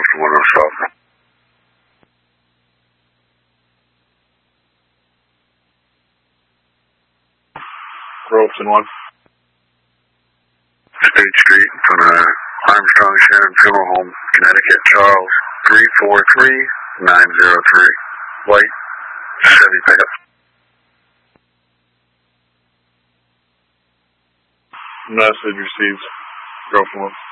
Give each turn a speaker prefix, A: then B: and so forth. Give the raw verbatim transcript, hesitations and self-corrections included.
A: Robertson one, I'm stopping.
B: Robertson one.
A: State Street in front of Armstrong Sharon Funeral Home, Connecticut, Charles, three four three nine zero three. White, Chevy pickup.
B: Message received. Robertson one.